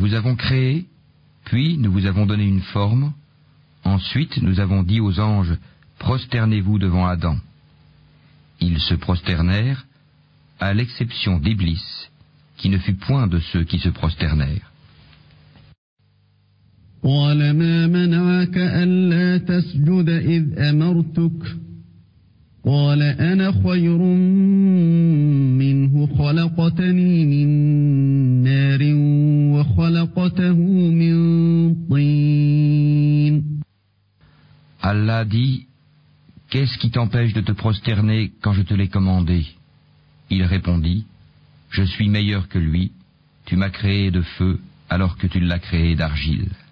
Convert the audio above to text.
vous avons créé, puis nous vous avons donné une forme, ensuite nous avons dit aux anges, prosternez-vous devant Adam. Ils se prosternèrent, à l'exception d'Iblis, qui ne fut point de ceux qui se prosternèrent. قال ما منعك ألا تسجد إذ أمرتك قال أنا خير منه خلقتني من نار وخلقته من طين. Allah dit, qu'est-ce qui t'empêche de te prosterner quand je te l'ai commandé? Il répondit, je suis meilleur que lui, tu m'as créé de feu alors que tu l'as créé d'argile.